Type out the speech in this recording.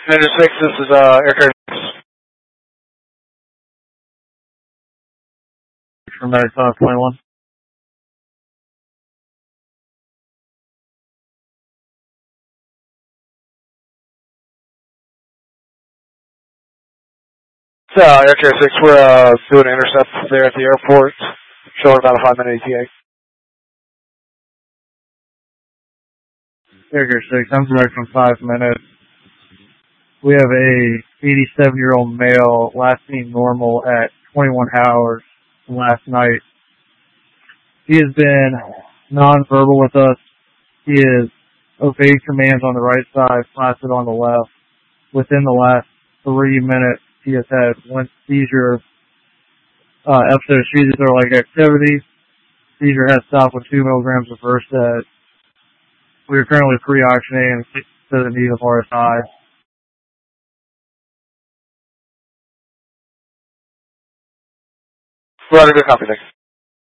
Ninja 6, this is Air Carrier 6. From Medic 521. Air Carrier 6, we're doing an intercept there at the airport, showing about a 5-minute ETA. Air Carrier 6, I'm direct from 5 minutes. We have a 87-year-old male last seen normal at 21 hours from last night. He has been non-verbal with us. He is obeyed commands on the right side, flaccid on the left. Within the last 3 minutes, he has had one seizure, episode of seizure-like activity. Seizure has stopped with 2 milligrams of Versed. We are currently pre-oxygenating to the need of RSI. Roger, good copy, thanks.